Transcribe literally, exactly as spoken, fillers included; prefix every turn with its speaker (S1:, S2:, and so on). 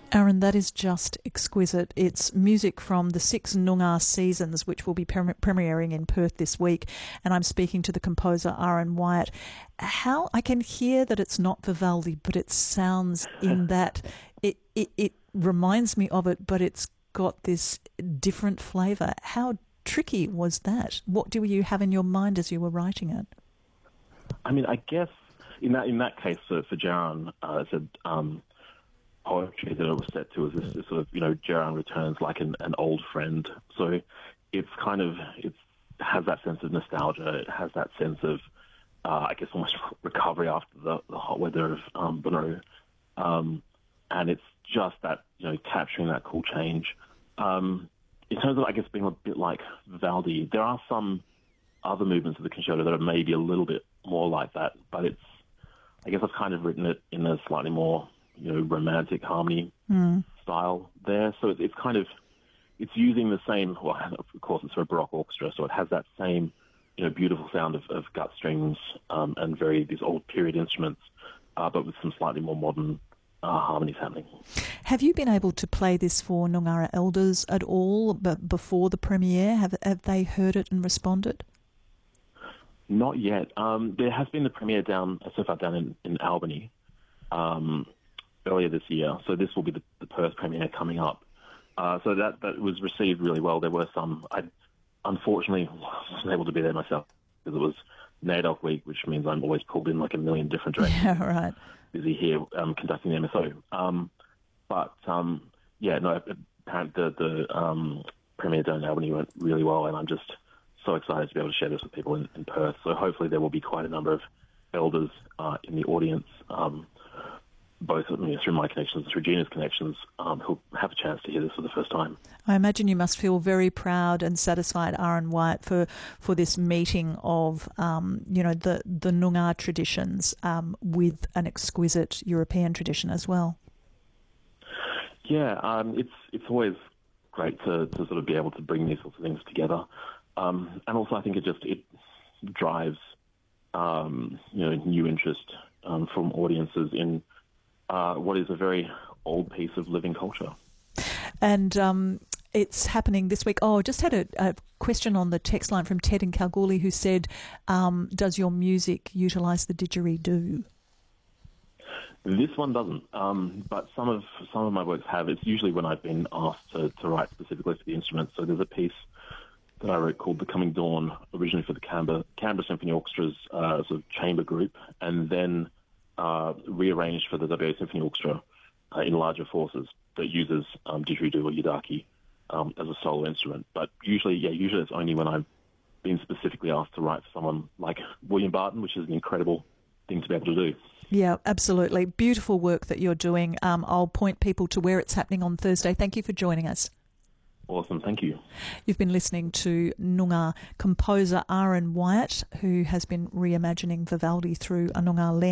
S1: Aaron, that is just exquisite. It's music from the six Noongar seasons, which will be pre- premiering in Perth this week, and I'm speaking to the composer Aaron Wyatt. How I can hear that it's not Vivaldi, but it sounds in that it, it, it reminds me of it, but it's got this different flavour. How tricky was that? What do you have in your mind as you were writing it?
S2: I mean, I guess in that in that case for, for Jaron, uh, it's a um, poetry that it was set to as this, this sort of, you know, Jaron returns like an, an old friend. So it's kind of, it has that sense of nostalgia. It has that sense of, uh, I guess, almost recovery after the, the hot weather of um, Bonaire. Um, and it's just that, you know, capturing that cool change. Um, in terms of, I guess, being a bit like Vivaldi, there are some other movements of the concerto that are maybe a little bit more like that, but it's, I guess I've kind of written it in a slightly more, you know, romantic harmony mm. style there. So it's, it's kind of, it's using the same, well, of course it's for a Baroque orchestra, so it has that same, you know, beautiful sound of, of gut strings um, and very, these old period instruments, uh, but with some slightly more modern uh, harmonies happening.
S1: Have you been able to play this for Noongar elders at all but before the premiere? Have, have they heard it and responded?
S2: Not yet. Um, there has been the premiere down, so far down in, in Albany, um, earlier this year. So this will be the, the Perth premiere coming up. Uh, so that, that was received really well. There were some, I unfortunately wasn't able to be there myself because it was NAIDOC week, which means I'm always pulled in like a million different directions.
S1: Yeah, right.
S2: Busy here um, conducting the M S O. Um, but um, yeah, no, apparently the, the um, premiere down in Albany went really well, and I'm just so excited to be able to share this with people in, in Perth. So hopefully there will be quite a number of elders uh, in the audience, um, both you know, through my connections and through Gina's connections, um, who'll have a chance to hear this for the first time.
S1: I imagine you must feel very proud and satisfied, Aaron Wyatt, for, for this meeting of, um, you know, the, the Noongar traditions um, with an exquisite European tradition as well.
S2: Yeah, um, it's it's always great to, to sort of be able to bring these sorts of things together. Um, and also I think it just, it drives, um, you know, new interest um, from audiences in uh, what is a very old piece of living culture.
S1: And um, it's happening this week. Oh, I just had a, a question on the text line from Ted in Kalgoorlie who said, um, does your music utilise the didgeridoo?
S2: This one doesn't, um, but some of some of my works have. It's usually when I've been asked to, to write specifically for the instrument. So there's a piece that I wrote called The Coming Dawn, originally for the Canberra, Canberra Symphony Orchestra's uh, sort of chamber group, and then uh, rearranged for the W A Symphony Orchestra uh, in larger forces that uses um, didgeridoo or yidaki um, as a solo instrument. But usually, yeah, usually it's only when I've been specifically asked to write for someone like William Barton, which is an incredible thing to be able to do.
S1: Yeah, absolutely. Beautiful work that you're doing. Um, I'll point people to where it's happening on Thursday. Thank you for joining us.
S2: Awesome, thank you.
S1: You've been listening to Noongar composer Aaron Wyatt, who has been reimagining Vivaldi through a Noongar lens.